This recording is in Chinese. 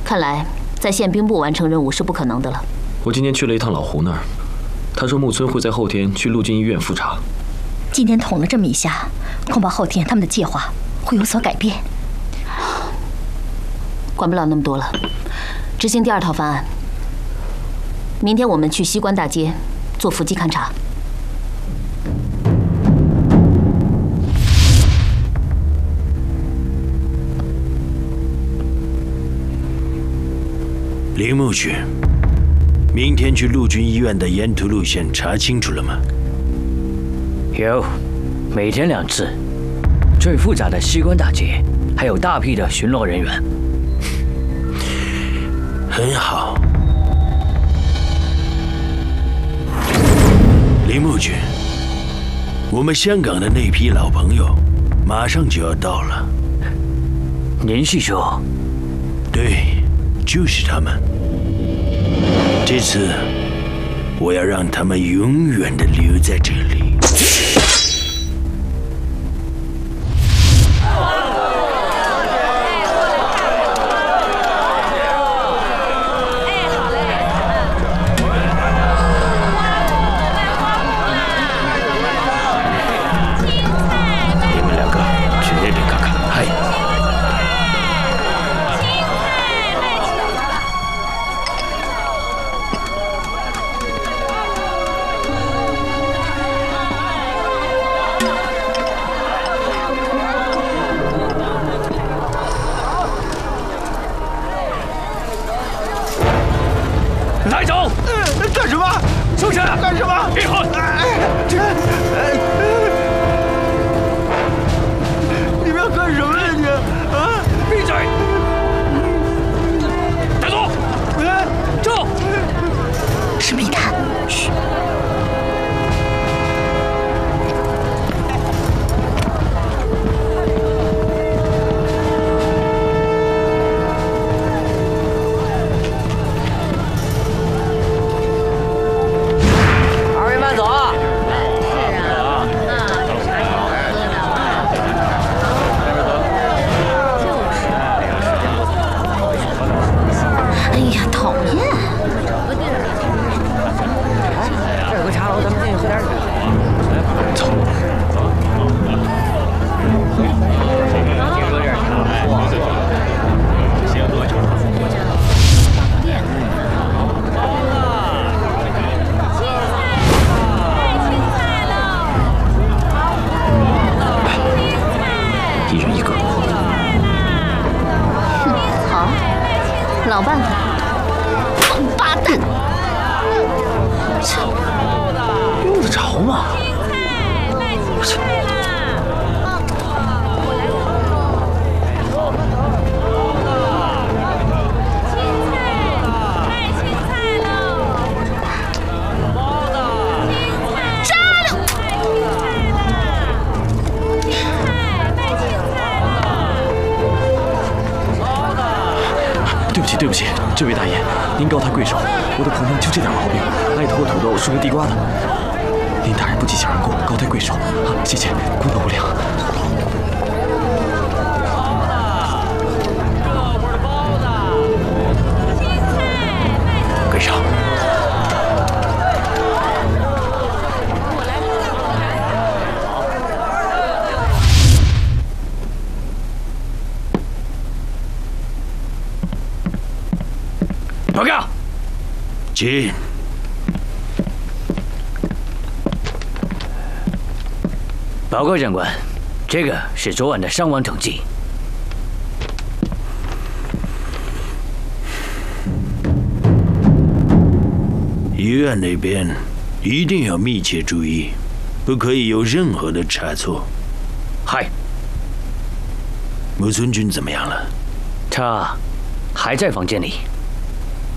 看来在宪兵部完成任务是不可能的了。 我今天去了一趟老胡那儿，他说木村会在后天去陆军医院复查。 今天捅了这么一下，恐怕后天他们的计划会有所改变。 管不了那么多了，执行第2套方案。明天我们去西关大街做伏击勘察。 铃木君，明天去陆军医院的沿途路线查清楚了吗？ 有，每天2次。最复杂的西关大街，还有大批的巡逻人员。 很好，铃木君，我们香港的那批老朋友马上就要到了。 您是说？ 对，就是他们。这次我要让他们永远的留在这里。 带走！ 干什么？ 收起来！ 干什么？ 闭口！ 你们要干什么呀你？啊！ 闭嘴！带走！走！ 是密探。嘘。 老办法，王八蛋！ 用得着吗？对不起，这位大爷，您高抬贵手，我的婆娘就这点毛病，爱偷土豆，顺个地瓜的。您大人不计小人过，高抬贵手啊！谢谢，功德无量。跪上。 报告， 进。 报告长官，这个是昨晚的伤亡统计。 医院那边一定要密切注意，不可以有任何的差错。 嗨。 木村君怎么样了？ 他还在房间里。